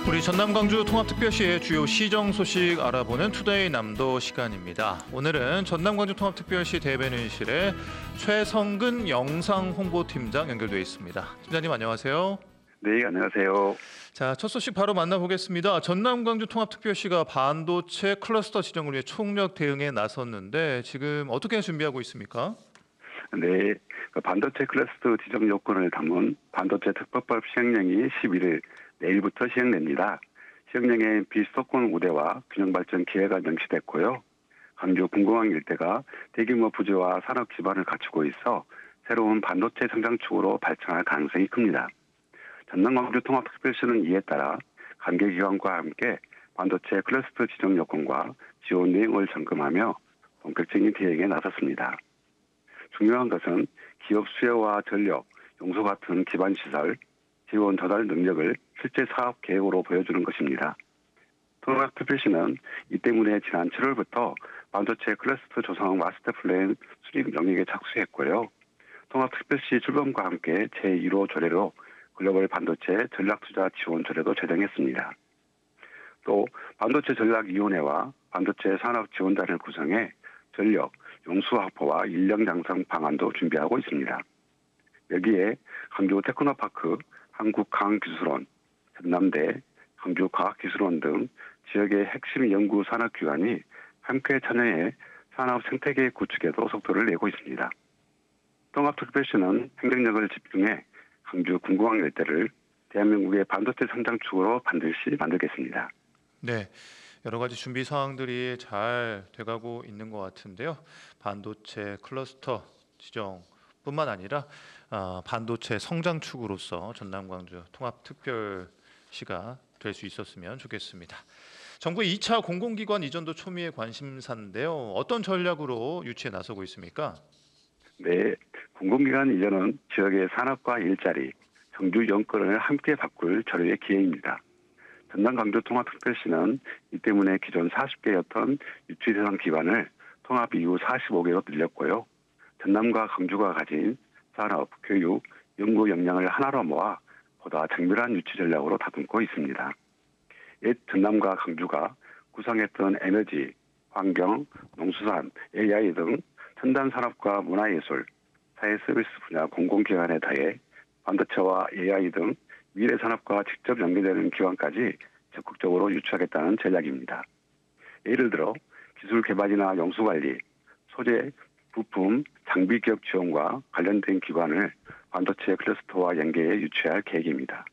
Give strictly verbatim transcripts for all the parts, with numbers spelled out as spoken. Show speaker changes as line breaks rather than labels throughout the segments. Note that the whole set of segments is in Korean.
우리 전남 광주 통합특별시의 주요 시정 소식 알아보는 투데이 남도 시간입니다. 오늘은 전남 광주 통합특별시 대변인실의 최성근 영상홍보팀장 연결되어 있습니다. 팀장님 안녕하세요.
네, 안녕하세요.
자, 첫 소식 바로 만나보겠습니다. 전남 광주 통합특별시가 반도체 클러스터 지정을 위해 총력 대응에 나섰는데 지금 어떻게 준비하고 있습니까?
네, 반도체 클러스터 지정 요건을 담은 반도체 특별법 시행령이 십일 일 내일부터 시행됩니다. 시행령에 비수도권 우대와 균형발전 기회가 명시됐고요. 광주 궁공항 일대가 대규모 부지와 산업 기반을 갖추고 있어 새로운 반도체 성장축으로 발전할 가능성이 큽니다. 전남 광주 통합특별시는 이에 따라 관계기관과 함께 반도체 클러스터 지정 요건과 지원 내용을 점검하며 본격적인 대응에 나섰습니다. 중요한 것은 기업 수요와 전력, 용수 같은 기반 시설, 지원 조달 능력을 실제 사업 계획으로 보여주는 것입니다. 통합특별시는 이 때문에 지난 칠월부터 반도체 클러스터 조성 마스터 플랜 수립 영역에 착수했고요. 통합특별시 출범과 함께 제일 호 조례로 글로벌 반도체 전략투자 지원 조례도 제정했습니다. 또 반도체 전략위원회와 반도체 산업 지원단을 구성해 전력, 용수 확보와 인력 양성 방안도 준비하고 있습니다. 여기에 광주 테크노파크, 한국과학기술원, 전남대, 광주과학기술원 등 지역의 핵심 연구 산업기관이 함께 참여해 산업 생태계 구축에도 속도를 내고 있습니다. 통합특별시는 행정력을 집중해 광주 궁공항 일대를 대한민국의 반도체 성장축으로 반드시 만들겠습니다.
네, 여러 가지 준비 사항들이 잘 돼가고 있는 것 같은데요. 반도체 클러스터 지정뿐만 아니라 어, 반도체 성장축으로서 전남 광주 통합특별시가 될 수 있었으면 좋겠습니다. 정부의 이 차 공공기관 이전도 초미의 관심사인데요. 어떤 전략으로 유치에 나서고 있습니까?
네, 공공기관 이전은 지역의 산업과 일자리, 정주 여건을 함께 바꿀 절호의 기회입니다. 전남 광주 통합특별시는 이 때문에 기존 마흔 개였던 유치 대상 기관을 통합 이후 사십오 개로 늘렸고요. 전남과 광주가 가진 산업, 교육, 연구 역량을 하나로 모아 보다 정밀한 유치 전략으로 다듬고 있습니다. 옛 전남과 광주가 구성했던 에너지, 환경, 농수산, 에이아이 등 첨단 산업과 문화예술, 사회서비스 분야 공공기관에 더해 반도체와 에이아이 등 미래 산업과 직접 연계되는 기관까지 적극적으로 유치하겠다는 전략입니다. 예를 들어 기술 개발이나 용수관리, 소재, 부품, 장비 기업 지원과 관련된 기관을 반도체 클러스터와 연계해 유치할 계획입니다.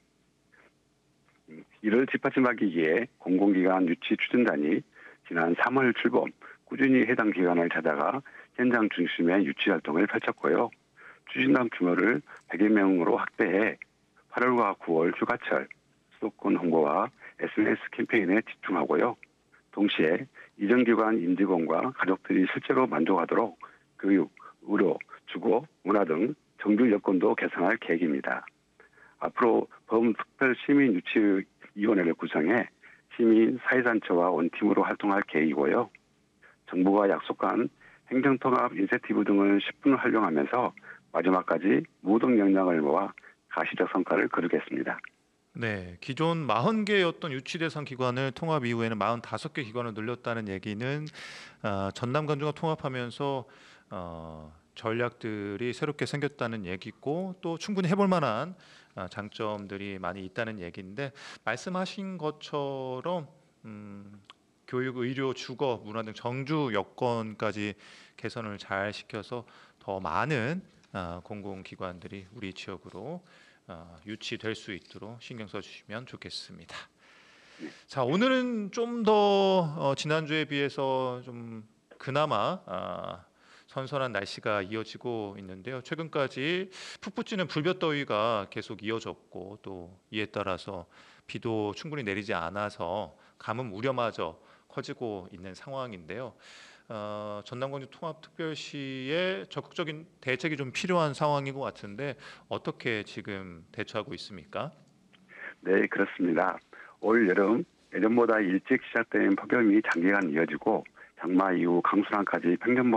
이를 뒷받침하기 위해 공공기관 유치 추진단이 지난 삼월 출범 꾸준히 해당 기관을 찾아가 현장 중심의 유치 활동을 펼쳤고요. 추진단 규모를 백여 명으로 확대해 팔월과 구월 휴가철 수도권 홍보와 에스엔에스 캠페인에 집중하고요. 동시에 이전기관 임직원과 가족들이 실제로 만족하도록 교육, 의료, 주거, 문화 등 정규 여건도 개선할 계획입니다. 앞으로 범특별시민유치위원회를 구성해 시민, 사회단체와 원팀으로 활동할 계획이고요. 정부가 약속한 행정통합 인센티브 등을 십분 활용하면서 마지막까지 모든 역량을 모아 가시적 성과를 거두겠습니다.
네, 기존 마흔 개였던 유치 대상 기관을 통합 이후에는 마흔다섯 개 기관을 늘렸다는 얘기는 어, 전남 광주가 통합하면서 어, 전략들이 새롭게 생겼다는 얘기고 또 충분히 해볼 만한 어, 장점들이 많이 있다는 얘기인데 말씀하신 것처럼 음, 교육, 의료, 주거, 문화 등 정주 여건까지 개선을 잘 시켜서 더 많은 어, 공공기관들이 우리 지역으로 어, 유치될 수 있도록 신경 써주시면 좋겠습니다. 자, 오늘은 좀 더 어, 지난주에 비해서 좀 그나마 어, 선선한 날씨가 이어지고 있는데요. 최근까지 푹 붙이는 불볕더위가 계속 이어졌고 또 이에 따라서 비도 충분히 내리지 않아서 가뭄 우려마저 커지고 있는 상황인데요. 어, 전남 광주 통합특별시의 적극적인 대책이 좀 필요한 상황인 것 같은데 어떻게 지금 대처하고 있습니까?
네, 그렇습니다. 올 여름 예전보다 일찍 시작된 폭염이 장기간 이어지고 장마 이후 강수량까지 평년보다